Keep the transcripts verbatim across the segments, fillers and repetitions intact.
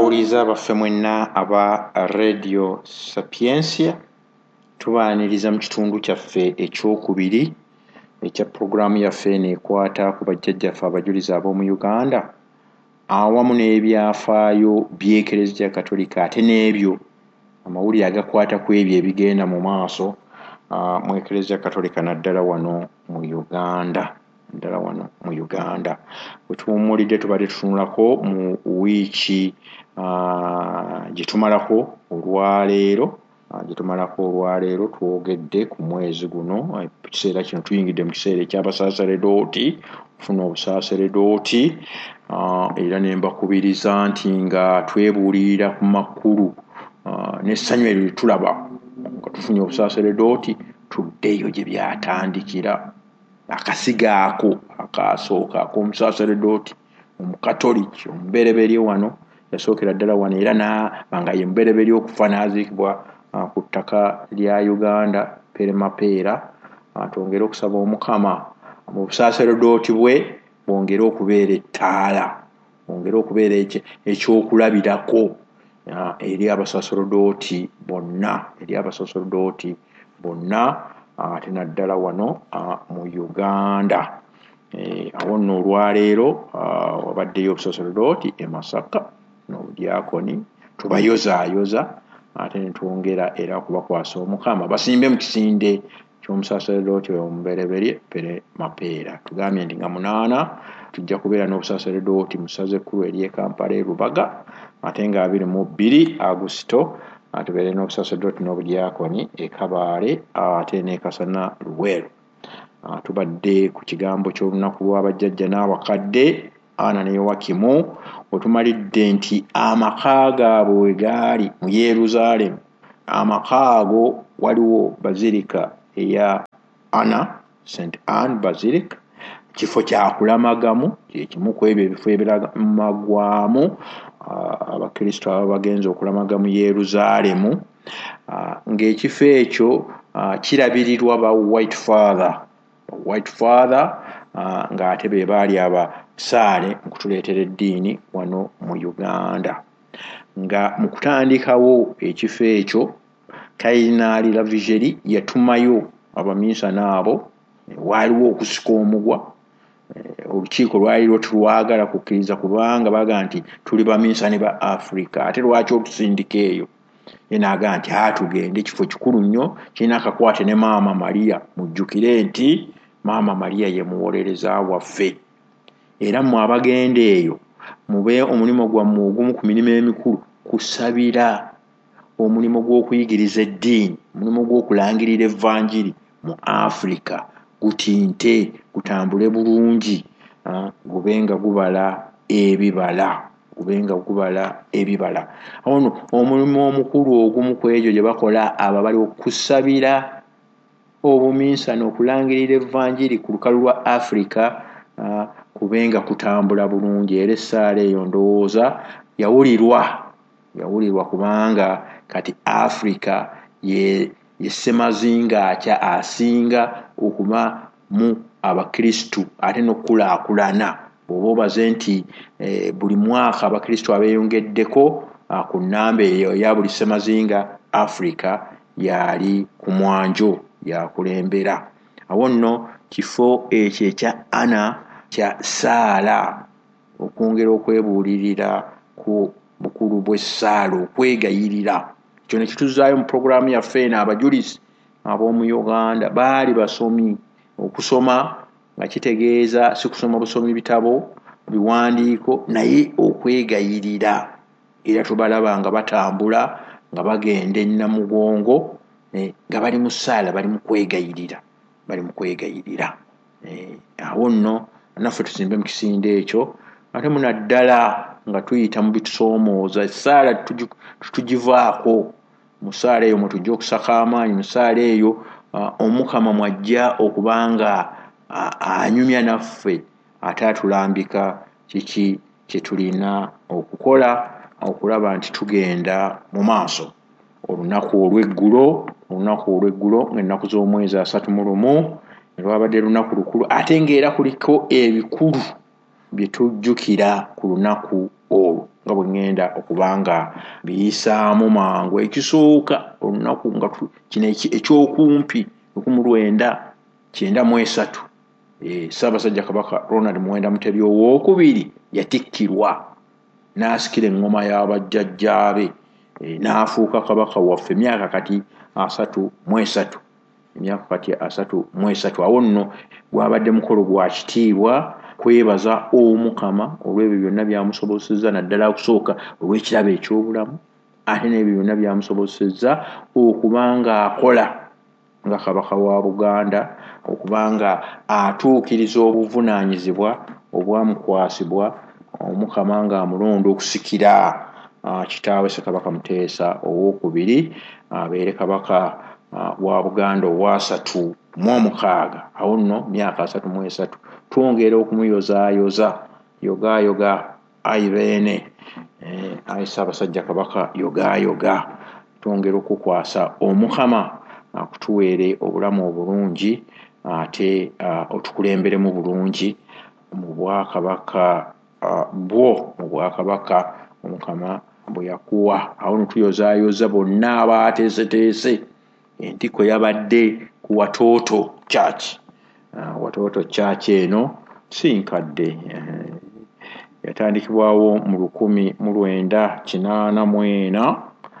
Abawuliza baffe mwenna aba Radio Sapiensia tubaaniriza mu kitundu kyaffe ekyokubiri ekya programu yaffe neekwata ku bajjajjaffe abajulizi ab'omu Uganda awamu n'ebyafaayo by'Eklezia Katolika ate n'ebyo amawulire agakwata ku ebyo ebigenda mu maaso uh, mu Eklezia Katolika naddala wano mu Uganda naddala wano mu Uganda. Bwe tuwummulidde tubadde tutunulako mu wiiki uh, gye tumalako olwaleero uh, gye tumalako olwaleero twogedde ku mwezi guno ekiseera kino tuyingidde mu kiseera eky'abasaaseredooti okufuna obusaaseredooti uh, era ne mbakubiriza nti nga twebuulirira ku makulu uh, n'essanyu eryo lye tulaba nga tufunye obusaaseredooti tuddeyo gye byatandikira. Akasiga ako akasooka ak'omusaaseredooti omukatoliki omubereberye wano yasookera ddala wano era n'abanga ye mubereberye okufa n'aziikibwa uh, ku ttaka lya Uganda Pere Mapeera. Uh, twongere okusaba Omukama mu busaaseredooti bwe bwongere okubeera ettaala bwongere okubeera ekyokulabirako uh, eri abasaaseredooti bonna eri abasaaseredooti bonna ate uh, naddala wano uh, mu Uganda. Eh, awo nno olwaleero uh, wabaddeyo obusaaseredooti e Masaka n'obudyakoni tubayozaayoza ate ne twongera era okubakwasa Omukama basimbe mu kisinde ky'omusaaseredooti omubereberye Pere Mapeera. Tugambye nti nga munaana tujja kubeera n'obusaaseredooti mu ssaza ekkulu ery'e Kampala e Lubaga ate nga abiri mu bbiri Agusito tubeere n'obusaaseredooti n'obudyakoni e Kabaale ate n'e Kasana Luweero. Uh, tubadde ku kigambo ky'olunaku lw'abajjajja n'abakadde Ana ne Yowakimu wetumalidde nti amaka gaabwe we gaali mu Yeruzaalemu amaka ago waliwo bazilika eya Ana Saint Anne Basilica kifo kya kulamagamu kyekimu ku ebyo ebifo ebiramagwamu uh, abakristo aba bagenza okulamaga mu Yeruzaalemu uh, ng'ekifo ekyo uh, kirabirirwa ba White Father White Father uh, ng'ate be baali abasaale mu kutuleetera eddiini wano mu Uganda. Nga mu kutandikawo ekifo ekyo Kayinaali Lavigeri yatumayo abaminsana abo waaliwo okusika omugwa olukiiko lwali lwetulwagala kukkiriza kubanga baga nti tuli baminsani ba Africa ate lwaki otusindika eyo ye n'aga nti atugende ekifo kikulu nnyo kirina akakwate ne Maama Maria mujjukire nti Maama Maria ye muwolereza waffe era mmwe abagenda eyo mube omulimu gwammwe ogumu ku mirimu emikulu kusabira omulimu gw'okuyigiriza eddiini omulimu gw'okulangirira evvanjiri mu Africa gutinte gutambule bulungi uh, gubenga gubala ebibala gubenga gubala ebibala. Ono omulimu omukulu ogumu ku egyo gye bakola aba bali okusabira obuminsana okulangirira evvanjiri ku lukalu lwa Africa uh, kubenga kutambula bulungi era essaala eyo ndowooza yawulirwa yawulirwa kubanga kati Africa ye yessemazinga akya asinga okuba mu abakristu ate n'okulaakulana bw'oba obaze nti eh, buli mwaka abakristu abeeyongeddeko uh, ku nnamba eyo ya buli ssemazinga Africa yali ku mwanjo yakulembera. Awo nno kifo ekyo ekya Ana kya Saala okwongera okwebuulirira ku bukulu bw'essaala okwegayirira kyo ne kituzaayo mu programu yaffe eno abajulizi ab'omu Uganda baali basomi okusoma nga kitegeeza si kusoma busomi bitabo biwandiiko naye okwegayirira era tubalaba nga batambula nga bagenda e Namugongo eh, nga bali mu ssaala bali mu kwegayirira bali mu kwegayirira eh, awo nno naffe tusimbe mu kisinde ekyo ate munaddala nga tuyita mu bitusoomooza essaala tutugivaako mu ssaala eyo mwe tujja okusaka amaanyi mu ssaala eyo uh, Omukama mwajja okubanga uh, anyumya naffe ate atulambika kiki kye tulina okukola okulaba nti tugenda mu maaso. Olunaku olw'eggulo olunaku olw'eggulo ng'ennaku z'omwezi asatu mu lumu ne lwabadde lunaku lukulu ate ng'era kuliko ebikulu bye tujjukira ku lunaku olwo. nga bwe ŋŋenda okubanga biyisaamu mangu. Ekisooka olunaku nga kino ekyokumpi lukumi lwenda kyenda mu esatu Ssaabasajja Kabaka Ronald Muwenda Mutebi owookubiri yatikkirwa n'asikira eŋŋoma y'abajjajjaabe n'afuuka kabaka waffe emyaka kati asatu mu esatu emyaka kati asatu mu esatu. Awo nno gwabadde mukolo gwa kitiibwa kwebaza Omukama olw'ebyo byonna byamusobozesezza, naddala okusooka olw'ekirabo eky'obulamu, ate n'ebyo byonna byamusobozesezza okubanga akola nga kabaka wa Buganda, okubanga atuukiriza obuvunaanyizibwa obwamukwasibwa Omukama ng'amulonda okusikira uh, kitaawe Ssekabaka Muteesa owookubiri abeere kabaka uh, wa Buganda owaasatu mu omukaaga. Awo nno myaka asatu mu esatu twongera okumuyozaayoza yogaayoga ayi beene eh, ayi Ssaabasajja Kabaka yogaayoga, twongera okukwasa Omukama akutuweere obulamu obulungi ate uh, otukulemberemu bulungi mu bwakabaka uh, bwo mu bwakabaka Omukama bwe yakuwa. Awo netuyozaayoza bonna abaateeseteese. Entikko yabadde ku Watoto Church. Uh, Watoto Church eno si nkadde, uh, yatandikibwawo mu lukumi mu lwenda kinaana mu ena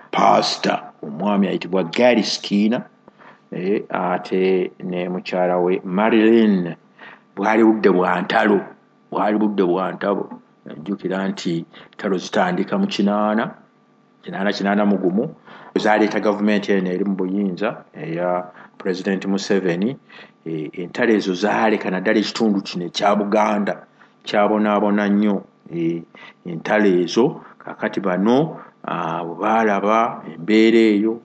Pastor omwami ayitibwa Gary Skinner, eh, ate ne mukyala we Marilyn. Bwali budde bwa ntalo, bwali budde bwa ntalo. Jjukira nti ntalo zitandika mu kinaana kinaana kinaana mu gumu zaaleeta gavumenti eno eri mu buyinza eya President Museveni. E, entalo ezo zaaleka naddala ekitundu kino ekya Buganda kyabonaabona nnyo. E, entalo ezo kakati bano uh, baalaba embeera eyo,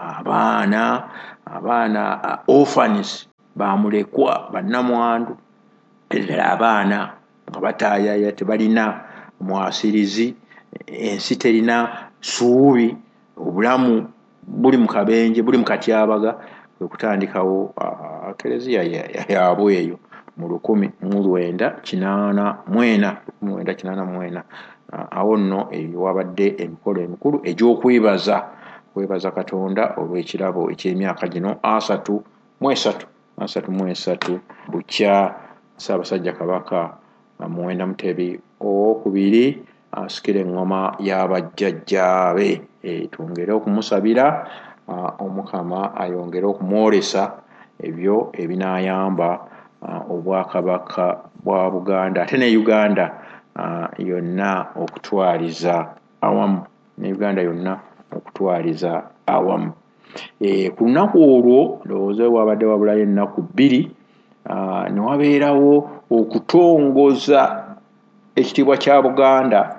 abaana abaana uh, orphans baamulekwa bannamwandu, eddala abaana nga bataayaya tebalina mwasirizi, ensi terina ssuubi, obulamu buli mu kabenje, buli mu katyabaga. Kwe kutandikawo uh, Kereziya yaabwe eyo mu lukumi mu lwenda kinaana mu ena lukumi lwenda kinaana mu ena. Awo nno eyo wabadde emikolo emikulu egy'okwebaza kwebaza Katonda olw'ekirabo eky'emyaka gino asatu mu esatu asatu mu esatu bukya Ssaabasajja Kabaka Muwenda Mutebi owookubiri asikira eŋŋoma y'abajjajjaabe. E, twongere okumusabira uh, Omukama ayongere okumwolesa ebyo ebinaayamba uh, obwakabaka bwa Buganda ate ne Uganda uh, yonna okutwaliza awamu ne Uganda yonna okutwaliza awamu. E, ku lunaku olwo ndowooza wabadde wabulayo ennaku bbiri uh, ne wabeerawo okutongoza ekitiibwa kya Buganda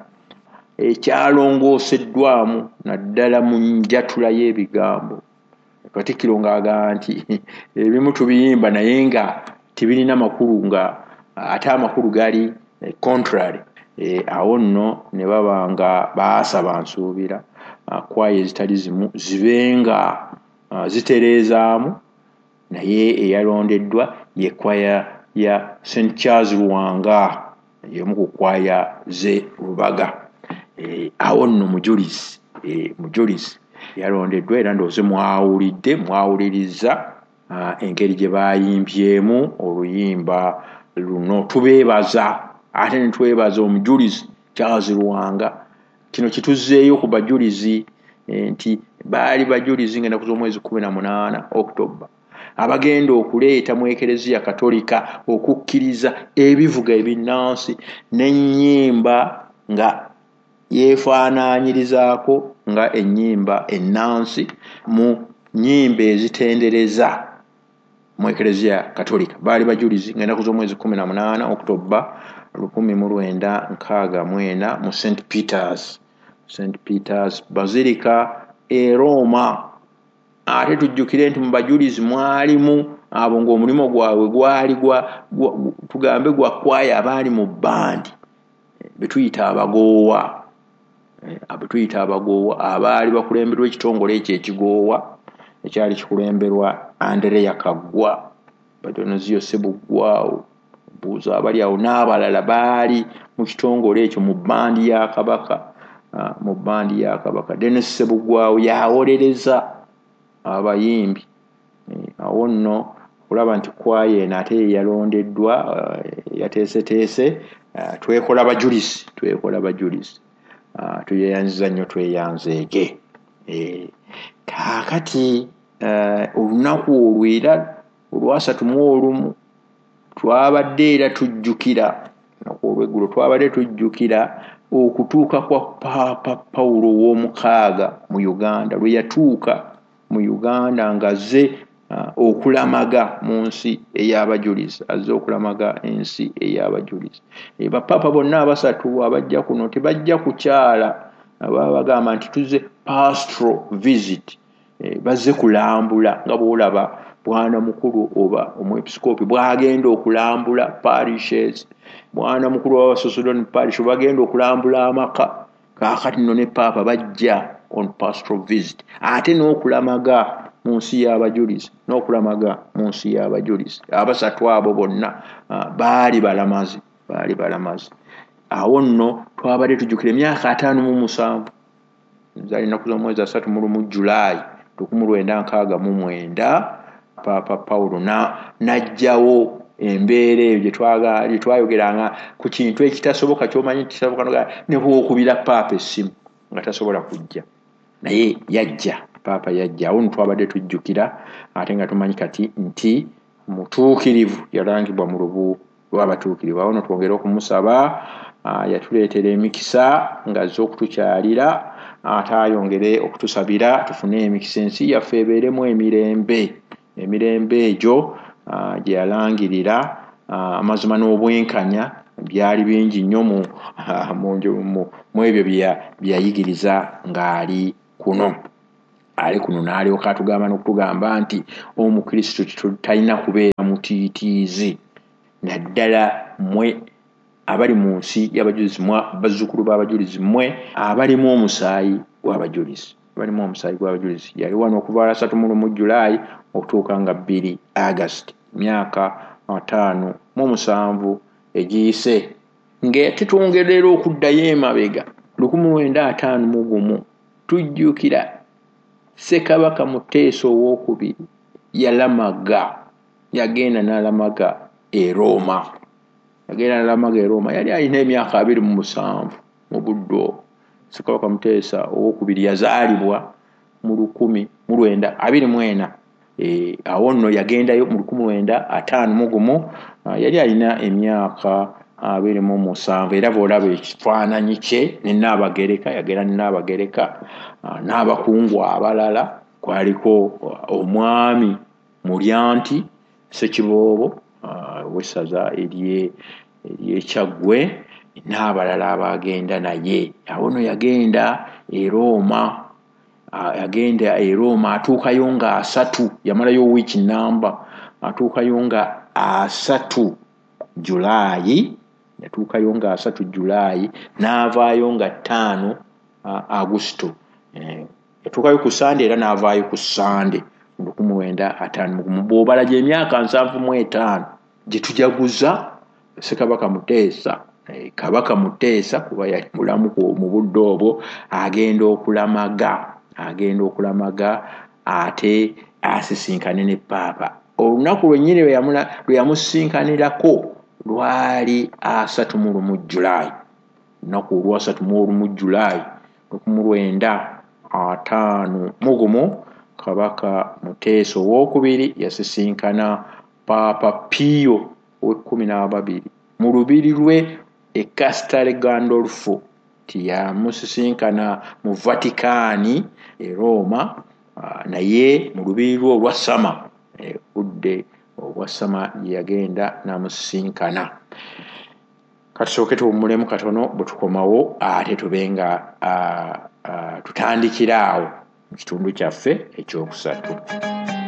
ekyalongooseddwamu naddala mu njatula y'ebigambo. Katikkiro ng'agamba nti ebimu tubiyimba naye nga tebirina makulu, nga ate amakulu gali contrary. E, awo nno ne baba nga baasaba nsuubira kwaya ezitali zimu zibenga uh, zitereezaamu, naye eyalondeddwa ye kwaya ya Saint Charles Luwanga, y'emu ku kwaya ze Rubaga. E, awo nno mujulizi e, mujulizi yalondeddwa era ndowooza mwawulidde mwawuliriza uh, engeri gye baayimbyemu oluyimba luno tubeebaza, ate ne twebaza omujulizi Charles Luwanga. Kino kituzzeeyo ku bajulizi e, nti baali bajulizi ng'ennaku z'omwezi kumi na munaana October abagenda okuleeta mu Ekereziya Katolika okukkiriza ebivuga ebinnansi n'ennyimba nga yeefaanaanyirizaako nga ennyimba ennansi mu nnyimba ezitendereza mu Ekereziya Katolika. Baali bajulizi ng'ennaku z'omwezi kumi na munaana October lukumi mu lwenda nkaaga mu ena mu Saint Peters Saint Peters Basilica e Roma. Ate tujjukire nti mu bajulizi mwalimu abo ng'omulimu gwabwe gwali gwa, gwa tugambe gwa kwaya abaali mu bbandi betuyita abagoowa, abetuyita abagoowa abaali bakulemberwa ekitongole ekyo ekigoowa ekyali kikulemberwa Andrea Kaggwa, Badonozio Ssebuggwaawo, Buuza abali awo n'abalala baali mu kitongole ekyo mu bbandi ya Kabaka. uh, mu bandi ya Kabaka. Dennis Sebugwawo yawolereza abayimbi. Uh, awo nno kulaba nti kwaye nate yalondeddwa uh, yateese teese uh, twekola bajulisi twekola bajulisi uh, tuyeyanziza nnyo tweyanzeege. Eh, kakati uh, olunaku olwera olwasatu mu olumu twabadde era tujjukira olweggulo twabadde tujjukira okutuuka kwa Paapa Pawulo w'omukaaga mu Uganda lwe yatuuka mu Uganda ngazze uh, okulamaga mu nsi ey'abajulizi azze okulamaga ensi ey'abajulizi. E, bapapa bonna abasatu abajja kuno tebajja kukyala baba bagamba nti tuze pastoral visit e, bazze kulambula nga bw'olaba bwana mukulu oba omwepiskopi bw'agenda okulambula parishes, bwana mukulu wa Sosodon parish bagenda okulambula amaka. Kaakati nno ne Paapa bajja on pastoral visit ate n'okulamaga mu nsi y'abajulizi n'okulamaga mu nsi y'abajulizi. Abasatu abo bonna uh, baali balamazi baali balamazi. Awo nno twabadde tujjukira emyaka ataano mu musanvu nzali nnaku z'omwezi asatu mu lumu Julayi lukumi lwenda nkaaga mu mwenda Paapa Pawulo na najjawo embeera eyo gye twaga gye twayogeranga ku kintu ekitasoboka ky'omanyi kitasoboka ne bw'okubira Paapa essimu nga tasobola kujja naye yajja. Paapa yajja. Awo twabadde tujjukira ate nga tumanyi kati nti mutuukirivu yalangibwa mu lubu lw'abatuukirivu. Awo twongera okumusaba uh, yatuleetera emikisa nga azze okutukyalira ate ayongere okutusabira tufune emikisa ensi yaffe ebeeremu emirembe emirembe egyo uh, gye yalangirira uh, amazima n'obwenkanya byali bingi nnyo mu, uh, mu, mu ebyo byayigiriza ng'ali kuno ali kuno n'alyoka atugamba n'okutugamba nti omukristo talina kubeera mutiitiizi naddala mmwe abali mu nsi y'abajulizi mwe bazzukulu b'abajulizi mmwe abalimu omusaayi gw'abajulizi abalimu omusaayi gw'abajulizi. Yali wano okuva asatu mu lumu Julayi okutuuka nga bbiri August myaka ataano mu musanvu egiyise ng'etutwongerera okuddayo emabega lukumi lwenda ataano mu gumu tujjukira Ssekabaka Muteesa owookubiri yalamaga yagenda n'alamaga e Roma yagenda n'alamaga e Roma yali alina emyaka abiri mu musanvu mu budde obwo. Ssekabaka Muteesa owookubiri yazaalibwa mu lukumi mu lwenda abiri mu ena. E, awo nno yagendayo mu lukumi lwenda ataano mu gumu uh, yali alina emyaka abiri mu musanvu era bw'olaba ekifaananyi kye ne Nnaabagereka yagenda ne Nnaabagereka uh, n'abakungu abalala kwaliko uh, omwami Mulyanti Ssekiboobo uh, w'essaza ery'e ery'Ekyaggwe n'abalala abagenda naye. Awo nno yagenda e Roma uh, yagenda e Roma atuukayo nga asatu yamalayo wiiki namba atuukayo nga asatu Julayi yatuukayo nga asatu Julayi n'avaayo nga ttaano uh, Augusito eh, yatuukayo ku Sande era n'avaayo ku Sande mu lukumi lwenda ataano mu gumu. Bw'obala gy'emyaka nsanvu mu etaano gye tujaguza Ssekabaka Muteesa eh, Kabaka Muteesa kuba yali mulamu mu budde obwo agenda okulamaga agenda okulamaga ate asisinkane ne Paapa. Olunaku lwennyini lwe yamusinkanirako lwali asatu mu lumu Julayi lunaku olwasatu mu lumu Julayi lukumi lwenda ataano mu gumu Kabaka Muteesa owookubiri yasisinkana Paapa Pio ow'ekkumi n'ababiri mu lubiri lwe e Castel Gandolfo tiyamusisinkana mu Vatikaani e Roma uh, naye mu lubiri lwe olwa Sama e, budde obwa Sama yagenda n'amusisinkana. Katusooke tuwummulemu katono bwe tukomawo ate tube nga uh, uh, tutandikira awo mu kitundu kyaffe ekyokusatu.